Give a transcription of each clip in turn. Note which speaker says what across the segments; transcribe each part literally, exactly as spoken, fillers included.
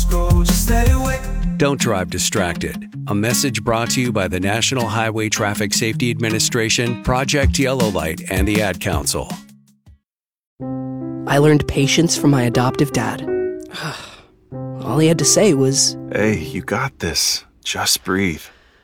Speaker 1: go, just stay away.
Speaker 2: Don't drive distracted. A message brought to you by the National Highway Traffic Safety Administration, Project Yellow Light, and the Ad Council.
Speaker 3: I learned patience from my adoptive dad. All he had to say was,
Speaker 4: "Hey, you got this. Just breathe."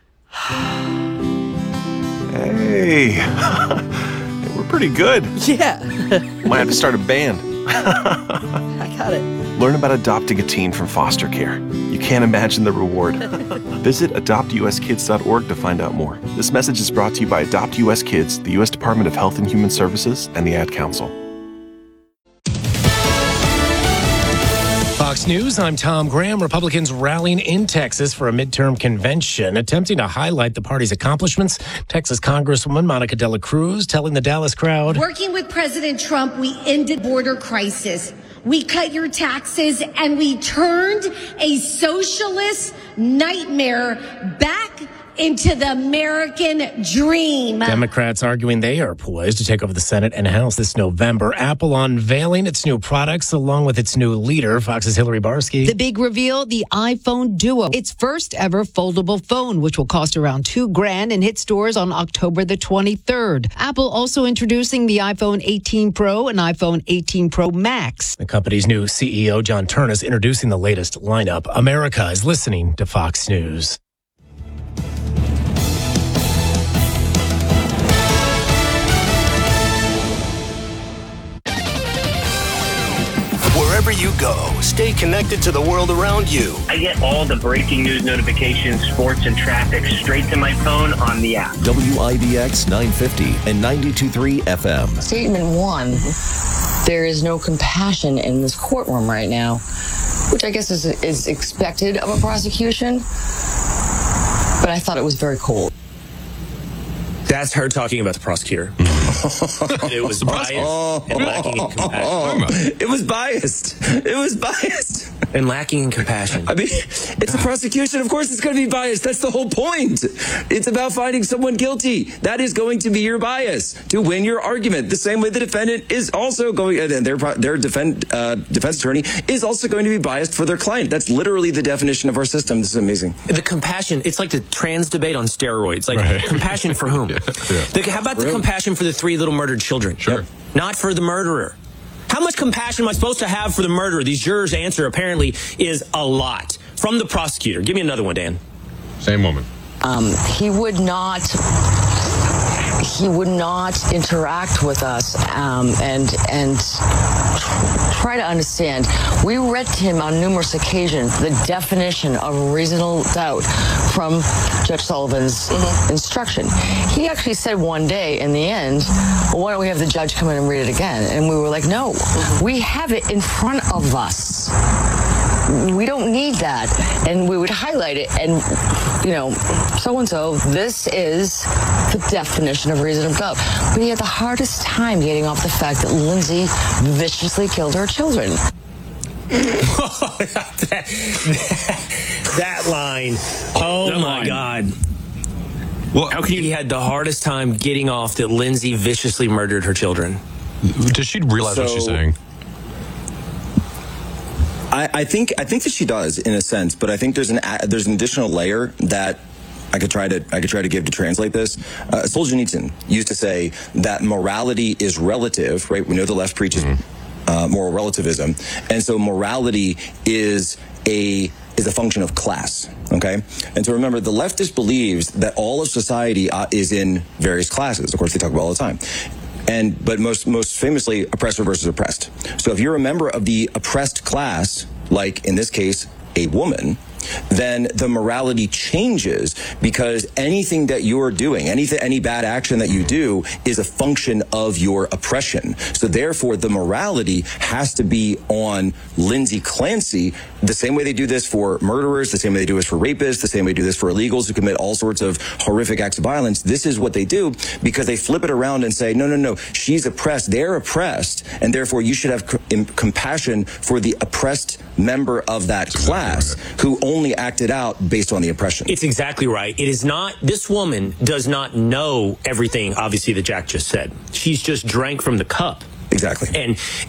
Speaker 4: Hey, we're pretty good.
Speaker 3: Yeah.
Speaker 4: Might have to start a band.
Speaker 3: I got it.
Speaker 4: Learn about adopting a teen from foster care. You can't imagine the reward. Visit adopt u s kids dot org to find out more. This message is brought to you by Adopt U S Kids, the U S Department of Health and Human Services, and the Ad Council.
Speaker 5: Fox News, I'm Tom Graham. Republicans rallying in Texas for a midterm convention, attempting to highlight the party's accomplishments. Texas Congresswoman Monica De La Cruz telling the Dallas crowd,
Speaker 6: "Working with President Trump, we ended border crisis. We cut your taxes and we turned a socialist nightmare back into the American dream."
Speaker 5: Democrats arguing they are poised to take over the Senate and House this November. Apple unveiling its new products along with its new leader. Fox's Hillary Barsky.
Speaker 7: The big reveal, the iPhone Duo. Its first ever foldable phone, which will cost around two grand and hit stores on October the twenty-third. Apple also introducing the iPhone eighteen Pro and iPhone eighteen Pro Max.
Speaker 5: The company's new C E O, John Ternus, introducing the latest lineup. America is listening to Fox News.
Speaker 8: Wherever you go, stay connected to the world around you.
Speaker 9: I get all the breaking news notifications, sports, and traffic straight to my phone on the app.
Speaker 10: W I B X nine fifty and ninety-two point three F M.
Speaker 11: Statement one, there is no compassion in this courtroom right now, which I guess is, is expected of a prosecution, but I thought it was very cold.
Speaker 12: That's her talking about the prosecutor. It was biased and lacking in compassion.
Speaker 13: It was biased. It was biased.
Speaker 12: And lacking in compassion.
Speaker 13: I mean, it's a prosecution. Of course it's going to be biased. That's the whole point. It's about finding someone guilty. That is going to be your bias to win your argument. The same way the defendant is also going, and their, their defend, uh, defense attorney is also going to be biased for their client. That's literally the definition of our system. This is amazing.
Speaker 12: The compassion, it's like the trans debate on steroids. Like, right. Compassion for whom? Yeah. Yeah. The, how about the compassion for the three little murdered children?
Speaker 14: Sure.
Speaker 12: Not for the murderer. How much compassion am I supposed to have for the murderer? These jurors' answer apparently is a lot. From the prosecutor. Give me another one, Dan.
Speaker 14: Same woman.
Speaker 11: Um, he would not... He would not interact with us um, and and try to understand. We read to him on numerous occasions the definition of reasonable doubt from Judge Sullivan's mm-hmm. instruction. He actually said one day in the end, well, why don't we have the judge come in and read it again? And we were like, no, we have it in front of us. We don't need that. And we would highlight it and, you know, so-and-so, this is the definition of reasonable doubt. But he had the hardest time getting off the fact that Lindsay viciously killed her children.
Speaker 12: that, that, that line. Oh, that my line. God. Well, how he had the hardest time getting off that Lindsay viciously murdered her children.
Speaker 14: Does she realize so, what she's saying?
Speaker 13: I, I think I think that she does in a sense, but I think there's an there's an additional layer that I could try to I could try to give to translate this. Uh, Solzhenitsyn used to say that morality is relative, right? We know the left preaches mm-hmm. uh, moral relativism, and so morality is a is a function of class. Okay, and so remember, the leftist believes that all of society uh, is in various classes. Of course, they talk about all the time. And but most most famously, oppressor versus oppressed. So if you're a member of the oppressed class, like in this case, a woman, then the morality changes because anything that you're doing, anything, any bad action that you do is a function of your oppression. So therefore, the morality has to be on Lindsay Clancy, the same way they do this for murderers, the same way they do this for rapists, the same way they do this for illegals who commit all sorts of horrific acts of violence. This is what they do because they flip it around and say, no, no, no, she's oppressed, they're oppressed, and therefore you should have c- compassion for the oppressed member of that class who only acted out based on the oppression.
Speaker 12: It's exactly right. It is not, this woman does not know everything, obviously, that Jack just said. She's just drank from the cup.
Speaker 13: Exactly.
Speaker 12: And